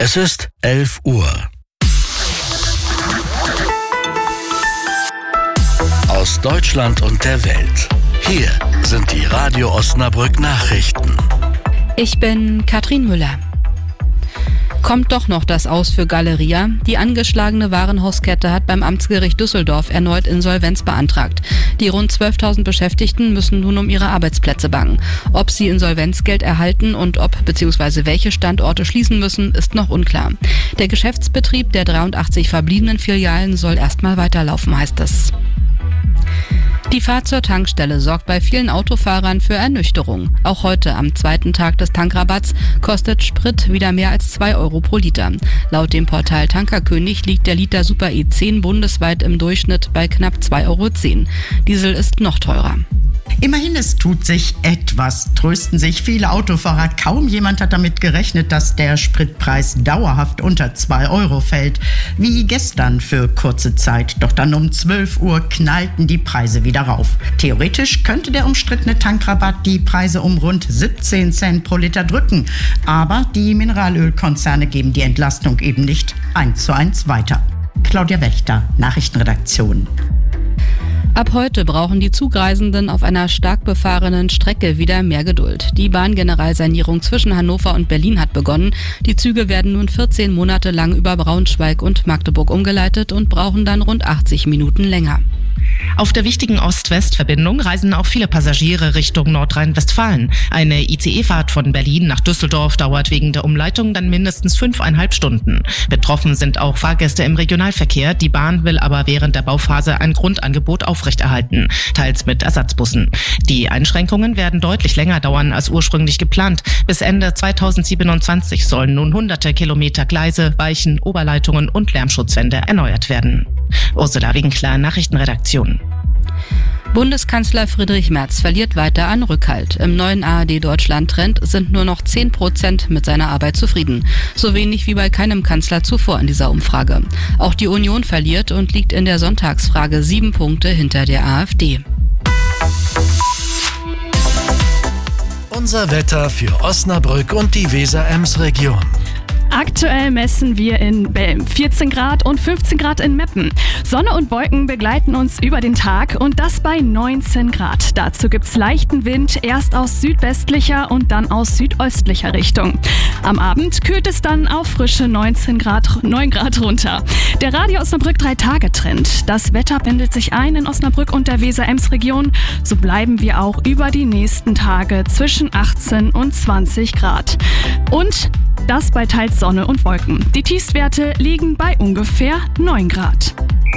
Es ist 11 Uhr. Aus Deutschland und der Welt. Hier sind die Radio Osnabrück Nachrichten. Ich bin Katrin Müller. Kommt doch noch das Aus für Galeria. Die angeschlagene Warenhauskette hat beim Amtsgericht Düsseldorf erneut Insolvenz beantragt. Die rund 12.000 Beschäftigten müssen nun um ihre Arbeitsplätze bangen. Ob sie Insolvenzgeld erhalten und ob bzw. welche Standorte schließen müssen, ist noch unklar. Der Geschäftsbetrieb der 83 verbliebenen Filialen soll erstmal weiterlaufen, heißt es. Die Fahrt zur Tankstelle sorgt bei vielen Autofahrern für Ernüchterung. Auch heute, am zweiten Tag des Tankrabatts, kostet Sprit wieder mehr als 2 Euro pro Liter. Laut dem Portal Tankerkönig liegt der Liter Super E10 bundesweit im Durchschnitt bei knapp 2,10 Euro. Diesel ist noch teurer. Immerhin, es tut sich etwas, trösten sich viele Autofahrer. Kaum jemand hat damit gerechnet, dass der Spritpreis dauerhaft unter 2 Euro fällt. Wie gestern für kurze Zeit. Doch dann um 12 Uhr knallten die Preise wieder rauf. Theoretisch könnte der umstrittene Tankrabatt die Preise um rund 17 Cent pro Liter drücken. Aber die Mineralölkonzerne geben die Entlastung eben nicht 1:1 weiter. Claudia Wächter, Nachrichtenredaktion. Ab heute brauchen die Zugreisenden auf einer stark befahrenen Strecke wieder mehr Geduld. Die Bahngeneralsanierung zwischen Hannover und Berlin hat begonnen. Die Züge werden nun 14 Monate lang über Braunschweig und Magdeburg umgeleitet und brauchen dann rund 80 Minuten länger. Auf der wichtigen Ost-West-Verbindung reisen auch viele Passagiere Richtung Nordrhein-Westfalen. Eine ICE-Fahrt von Berlin nach Düsseldorf dauert wegen der Umleitung dann mindestens 5,5 Stunden. Betroffen sind auch Fahrgäste im Regionalverkehr. Die Bahn will aber während der Bauphase ein Grundangebot aufrechterhalten, teils mit Ersatzbussen. Die Einschränkungen werden deutlich länger dauern als ursprünglich geplant. Bis Ende 2027 sollen nun hunderte Kilometer Gleise, Weichen, Oberleitungen und Lärmschutzwände erneuert werden. Ursula Winkler, Nachrichtenredaktion. Bundeskanzler Friedrich Merz verliert weiter an Rückhalt. Im neuen ARD-Deutschland-Trend sind nur noch 10% mit seiner Arbeit zufrieden. So wenig wie bei keinem Kanzler zuvor in dieser Umfrage. Auch die Union verliert und liegt in der Sonntagsfrage 7 Punkte hinter der AfD. Unser Wetter für Osnabrück und die Weser-Ems-Region. Aktuell messen wir in Belm 14 Grad und 15 Grad in Meppen. Sonne und Wolken begleiten uns über den Tag und das bei 19 Grad. Dazu gibt's leichten Wind, erst aus südwestlicher und dann aus südöstlicher Richtung. Am Abend kühlt es dann auf frische 9 Grad runter. Der Radio Osnabrück 3-Tage-Trend. Das Wetter pendelt sich ein in Osnabrück und der Weser-Ems-Region. So bleiben wir auch über die nächsten Tage zwischen 18 und 20 Grad. Und das bei teils Sonne und Wolken. Die Tiefstwerte liegen bei ungefähr 9 Grad.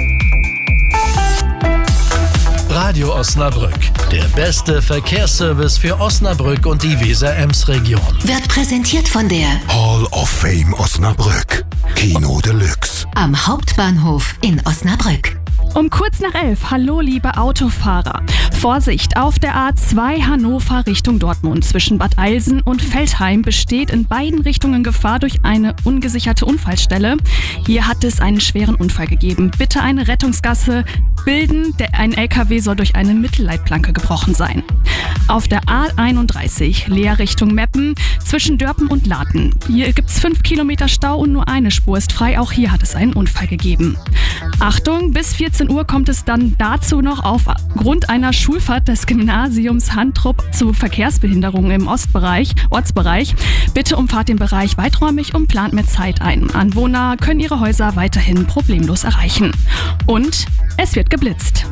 Radio Osnabrück, der beste Verkehrsservice für Osnabrück und die Weser-Ems-Region. Wird präsentiert von der Hall of Fame Osnabrück. Kino Deluxe. am Hauptbahnhof in Osnabrück. Um kurz nach 11, hallo liebe Autofahrer. Vorsicht, auf der A2 Hannover Richtung Dortmund zwischen Bad Eilsen und Veltheim besteht in beiden Richtungen Gefahr durch eine ungesicherte Unfallstelle. Hier hat es einen schweren Unfall gegeben. Bitte eine Rettungsgasse bilden, ein LKW soll durch eine Mittelleitplanke gebrochen sein. Auf der A31 Leer Richtung Meppen zwischen Dörpen und Laten. Hier gibt es 5 Kilometer Stau und nur eine Spur ist frei. Auch hier hat es einen Unfall gegeben. Achtung, bis 14 Uhr kommt es dann dazu noch aufgrund einer Schulfahrt des Gymnasiums Handrup zu Verkehrsbehinderungen im Ortsbereich. Bitte umfahrt den Bereich weiträumig und plant mit Zeit ein. Anwohner können ihre Häuser weiterhin problemlos erreichen. Und es wird geblitzt.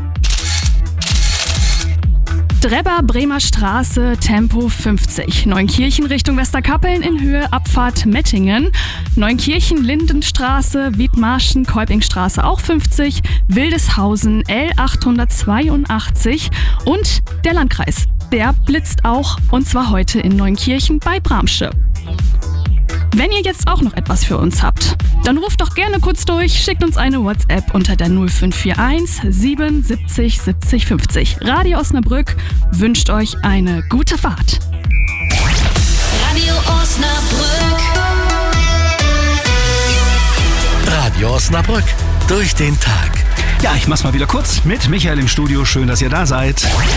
Drebber Bremer Straße, Tempo 50. Neunkirchen Richtung Westerkappeln in Höhe Abfahrt Mettingen. Neunkirchen Lindenstraße, Wiedmarschen, Kolpingstraße auch 50. Wildeshausen L882 und der Landkreis. Der blitzt auch und zwar heute in Neunkirchen bei Bramsche. Wenn ihr jetzt auch noch etwas für uns habt, dann ruft doch gerne kurz durch, schickt uns eine WhatsApp unter der 0541 77 70 50. Radio Osnabrück wünscht euch eine gute Fahrt. Radio Osnabrück. Radio Osnabrück, durch den Tag. Ja, ich mach's mal wieder kurz mit Michael im Studio. Schön, dass ihr da seid.